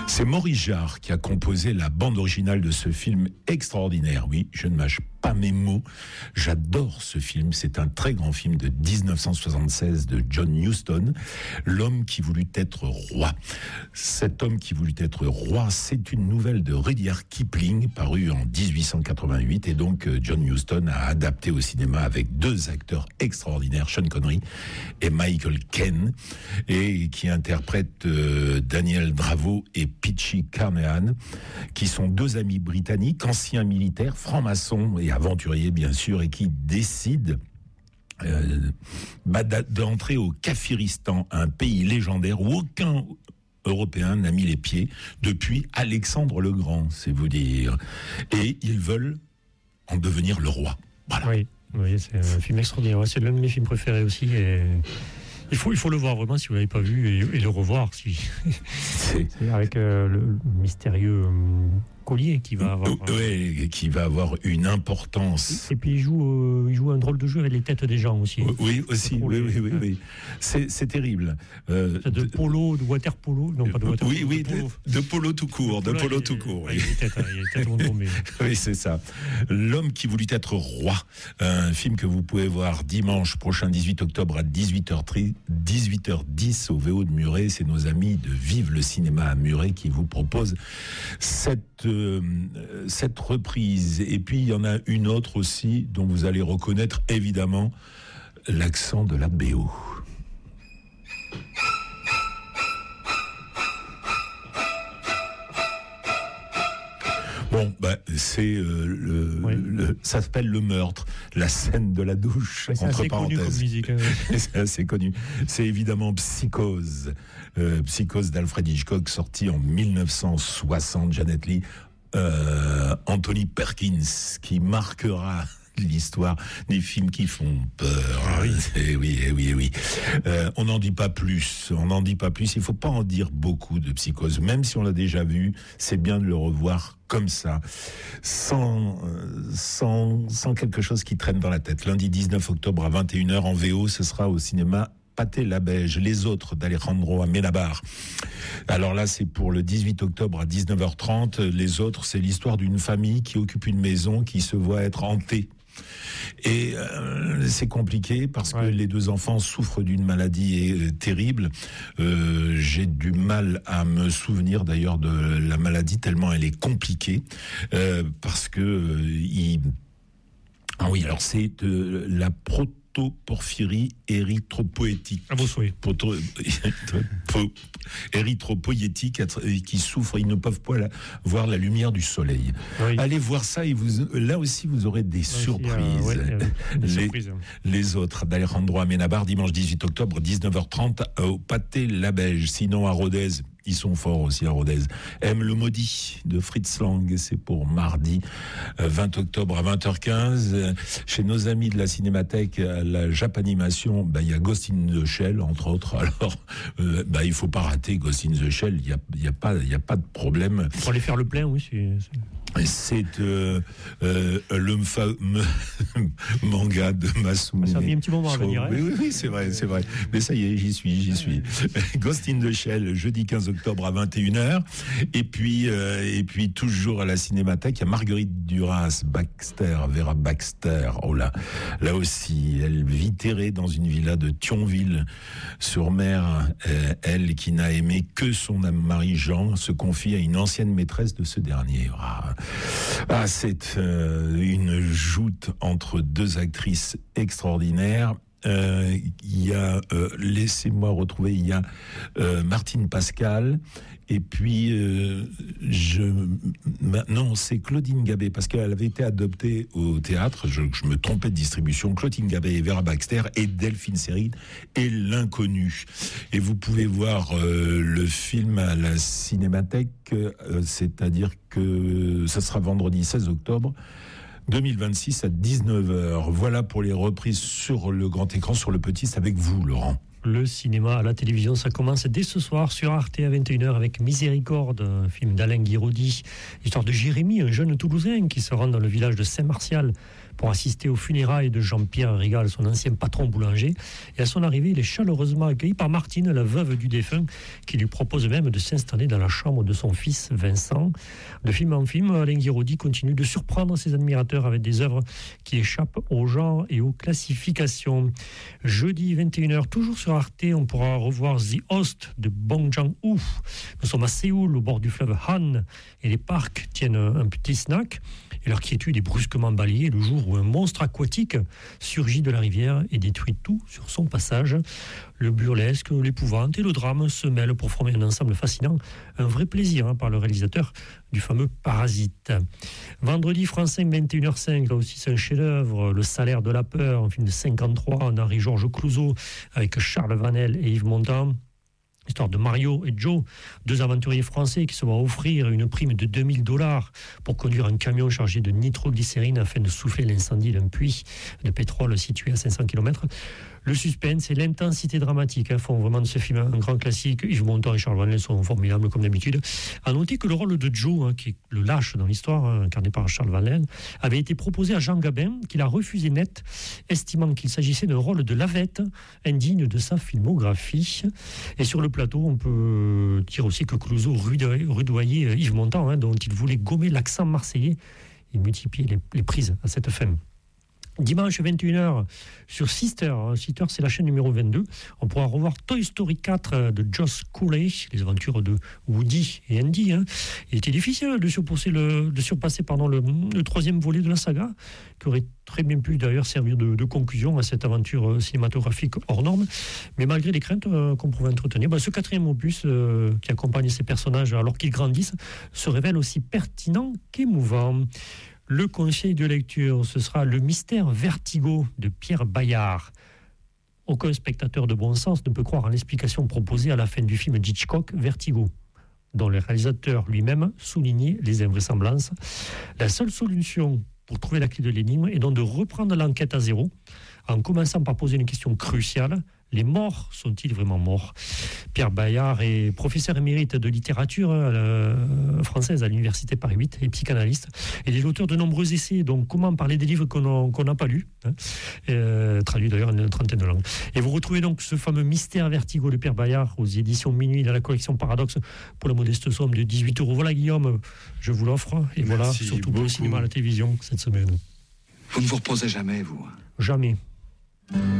C'est Maurice Jarre qui a composé la bande originale de ce film extraordinaire. Oui, je ne mâche pas mes mots. J'adore ce film. C'est un très grand film de 1976 de John Huston, L'homme qui voulut être roi. Cet homme qui voulut être roi, c'est une nouvelle de Rudyard Kipling, parue en 1888. Et donc, John Huston a adapté au cinéma avec deux acteurs extraordinaires, Sean Connery et Michael Caine, et qui interprètent Daniel Bravo et Pitchy Carnahan, qui sont deux amis britanniques, anciens militaires, francs-maçons et aventuriers bien sûr, et qui décident d'entrer au Kafiristan, un pays légendaire où aucun Européen n'a mis les pieds depuis Alexandre le Grand, c'est vous dire. Et ils veulent en devenir le roi. Voilà. Oui, c'est un film extraordinaire. C'est l'un de mes films préférés aussi. Et il faut le voir vraiment si vous ne l'avez pas vu et le revoir. C'est avec le mystérieux collier qui va avoir. Qui va avoir une importance. Et puis il joue un drôle de jeu avec les têtes des gens aussi. Oui, aussi. Oui. C'est terrible. De polo, de water polo, non pas de water polo. Oui, de polo tout court, de polo tout court. Il y a les têtes vont tomber. Oui, c'est ça. L'homme qui voulut être roi, un film que vous pouvez voir dimanche prochain, 18 octobre à 18h10 au VO de Muret. C'est nos amis de Vive le cinéma à Muret qui vous proposent cette reprise. Et puis il y en a une autre aussi dont vous allez reconnaître évidemment l'accent de la BO. Bon, c'est ça s'appelle Le Meurtre, la scène de la douche, entre parenthèses. Connu comme musique, c'est assez connu. C'est évidemment Psychose, Psychose d'Alfred Hitchcock, sorti en 1960. Janet Leigh, Anthony Perkins, qui marquera l'histoire des films qui font peur. Oui. On n'en dit pas plus. Il faut pas en dire beaucoup de Psychose. Même si on l'a déjà vu, c'est bien de le revoir comme ça, sans quelque chose qui traîne dans la tête. Lundi 19 octobre à 21h en VO, ce sera au cinéma Pathé Labège, Les Autres d'Alejandro Amenábar. Alors là, c'est pour le 18 octobre à 19h30. Les Autres, c'est l'histoire d'une famille qui occupe une maison qui se voit être hantée. Et c'est compliqué parce que les deux enfants souffrent d'une maladie terrible. J'ai du mal à me souvenir d'ailleurs de la maladie tellement elle est compliquée, parce que alors c'est la protoporphyrie érythropoïétique. À vos souhaits. Érythropoïétique qui souffrent, ils ne peuvent pas voir la lumière du soleil. Oui. Allez voir ça et là aussi vous aurez des surprises. Les Autres d'Alejandro Amenábar, dimanche 18 octobre 19h30 au Pathé Labège. Sinon à Rodez, ils sont forts aussi à Rodez. Aime le maudit de Fritz Lang, c'est pour mardi 20 octobre à 20h15. Chez nos amis de la Cinémathèque, la Japanimation, il y a Ghost in the Shell entre autres. Alors il faut pas rater Ghost in the Shell, il y a pas de problème. Pour aller faire le plein, oui, c'est le fameux manga de Masamune. Ça a mis un petit moment à venir. Oui, c'est vrai. Mais ça y est, j'y suis. Ghost in the Shell, jeudi 15 octobre à 21h. Et puis toujours à la Cinémathèque, il y a Marguerite Duras Vera Baxter. Oh là aussi, elle vit terrée dans une villa de Thionville-sur-Mer. Elle qui n'a aimé que son mari Jean se confie à une ancienne maîtresse de ce dernier. C'est une joute entre deux actrices extraordinaires. Il y a, laissez-moi retrouver, il y a Martine Pascal, et puis non, c'est Claudine Gabet, parce qu'elle avait été adoptée au théâtre, je me trompais de distribution, Claudine Gabet et Vera Baxter et Delphine Seyrig et L'Inconnu. Et vous pouvez voir le film à la Cinémathèque, c'est-à-dire que ça sera vendredi 16 octobre 2026 à 19h. Voilà pour les reprises sur le grand écran, sur le petit, c'est avec vous, Laurent. Le cinéma à la télévision, ça commence dès ce soir sur Arte à 21h avec Miséricorde, un film d'Alain Guiraudy, l'histoire de Jérémy, un jeune Toulousain qui se rend dans le village de Saint-Martial pour assister aux funérailles de Jean-Pierre Rigal, son ancien patron boulanger. Et à son arrivée, il est chaleureusement accueilli par Martine, la veuve du défunt, qui lui propose même de s'installer dans la chambre de son fils Vincent. De film en film, Alain Guiraudy continue de surprendre ses admirateurs avec des œuvres qui échappent au genre et aux classifications. Jeudi 21h, toujours sur Arte, on pourra revoir The Host de Bong Joon-ho. Nous sommes à Séoul, au bord du fleuve Han, et les parcs tiennent un petit snack. Et leur quiétude est brusquement balayée le jour où un monstre aquatique surgit de la rivière et détruit tout sur son passage. Le burlesque, l'épouvante et le drame se mêlent pour former un ensemble fascinant. Un vrai plaisir par le réalisateur du fameux Parasite. Vendredi, France 5, 21h05, là aussi c'est un chef-d'œuvre. Le Salaire de la peur, un film de 53, d'Henri-Georges Clouzot, avec Charles Vanel et Yves Montand. L'histoire de Mario et Joe, deux aventuriers français qui se voient offrir une prime de $2000 pour conduire un camion chargé de nitroglycérine afin de souffler l'incendie d'un puits de pétrole situé à 500 km. Le suspense et l'intensité dramatique font vraiment de ce film un grand classique. Yves Montand et Charles Vanel sont formidables comme d'habitude. À noter que le rôle de Joe, qui est le lâche dans l'histoire, incarné par Charles Vanel, avait été proposé à Jean Gabin, qui l'a refusé net, estimant qu'il s'agissait d'un rôle de lavette indigne de sa filmographie. Et sur le plateau, on peut dire aussi que Clouzot rudoyait Yves Montand, dont il voulait gommer l'accent marseillais et multiplier les prises à cette fin. Dimanche 21h sur Sister. Sister, c'est la chaîne numéro 22. On pourra revoir Toy Story 4 de Josh Cooley, les aventures de Woody et Andy. Il était difficile de surpasser le troisième volet de la saga, qui aurait très bien pu d'ailleurs servir de conclusion à cette aventure cinématographique hors norme. Mais malgré les craintes qu'on pouvait entretenir, ce quatrième opus qui accompagne ces personnages alors qu'ils grandissent se révèle aussi pertinent qu'émouvant. Le conseil de lecture, ce sera Le mystère Vertigo de Pierre Bayard. Aucun spectateur de bon sens ne peut croire à l'explication proposée à la fin du film d'Hitchcock, Vertigo, dont le réalisateur lui-même soulignait les invraisemblances. La seule solution pour trouver la clé de l'énigme est donc de reprendre l'enquête à zéro, en commençant par poser une question cruciale. Les morts sont-ils vraiment morts ? Pierre Bayard est professeur émérite de littérature française à l'université Paris 8 et psychanalyste. Il est l'auteur de nombreux essais, donc comment parler des livres qu'on n'a pas lus, traduits d'ailleurs en une trentaine de langues. Et vous retrouvez donc ce fameux Mystère Vertigo de Pierre Bayard aux éditions Minuit dans la collection Paradoxe pour la modeste somme de 18 €. Voilà Guillaume, je vous l'offre. Et merci, voilà, surtout pour le cinéma et la télévision cette semaine. Vous ne vous reposez jamais, vous ? Jamais.